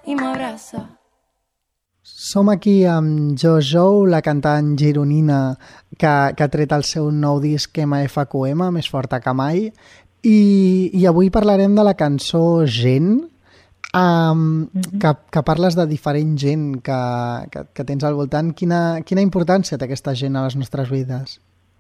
y me abraza. Som aquí amb Jo Jou, la cantant gironina que ha tret el seu nou disc MFQM, Més forta que mai, i avui parlarem de la cançó Gent, que parles de diferent gent que tens al voltant. Quina importància té aquesta gent a les nostres vides?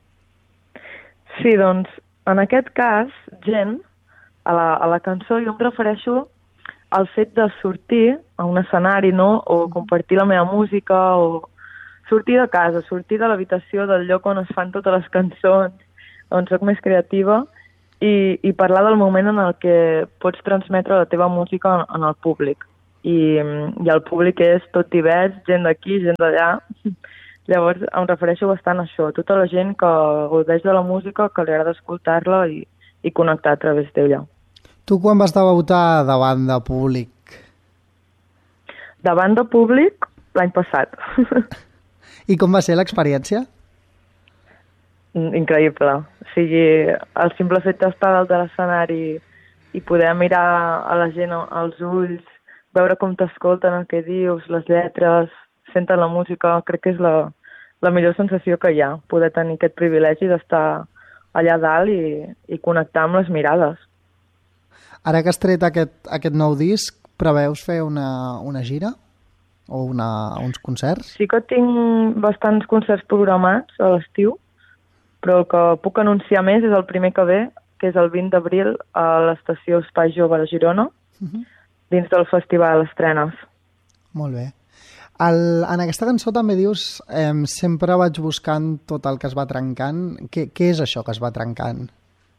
Sí, doncs, en aquest cas, gent, a la cançó jo em refereixo al fet de sortir a un escenari, no?, o compartir la meva música, o sortir de casa, sortir de l'habitació del lloc on es fan totes les cançons, on soc més creativa, i parlar del moment en el que pots transmetre la teva música en el públic. I el públic és tot divers, gent d'aquí, gent d'allà. Llavors em refereixo bastant a això, tota la gent que gaudeix de la música, que li agrada escoltar-la i connectar a través d'ella. Tu quan vas debutar davant de públic? Davant de públic, l'any passat. I com va ser l'experiència? Increïble. O sigui, el simple fet d'estar dalt de l'escenari i poder mirar a la gent als ulls, veure com t'escolten el que dius, les lletres, senten la música, crec que és la millor sensació que hi ha, poder tenir aquest privilegi d'estar allà dalt i connectar amb les mirades. Ara que has tret aquest nou disc, preveus fer una gira? O uns concerts? Sí que tinc bastants concerts programats a l'estiu, però el que puc anunciar més és el primer que ve, que és el 20 d'abril a l'estació Espai Jove de Girona, dins del Festival Estrenes. Molt bé. En aquesta cançó també dius sempre vaig buscant tot el que es va trencant. Què és això que es va trencant?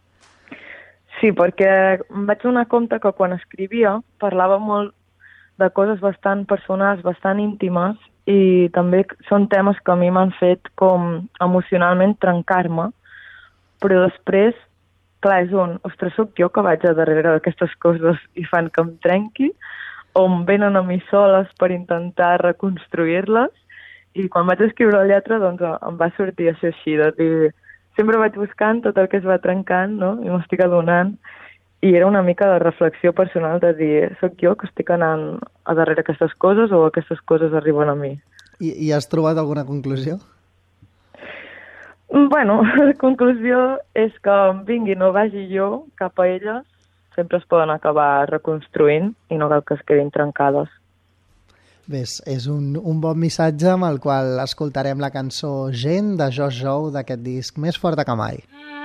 Sí, perquè em vaig donar compte que quan escrivia parlava molt de coses bastant personals, bastant íntimes, i també són temes que a mi m'han fet com emocionalment trencar-me, però després, clar, és ostres, soc jo que vaig a darrere d'aquestes coses i fan que em trenqui, o em venen a mi soles per intentar reconstruir-les, i quan vaig escriure la lletra doncs em va sortir això així, de dir, sempre vaig buscant tot el que es va trencant, no?, i m'estic adonant, i era una mica de reflexió personal de dir, soc jo que estic anant a darrere aquestes coses o aquestes coses arriben a mi. I has trobat alguna conclusió? Bueno, la conclusió és que em vingui no vagi jo cap a elles, sempre es poden acabar reconstruint i no cal que es quedin trencades. Ves, és un bon missatge amb el qual escoltarem la cançó Gent de Jo Jou d'aquest disc Més forta que mai.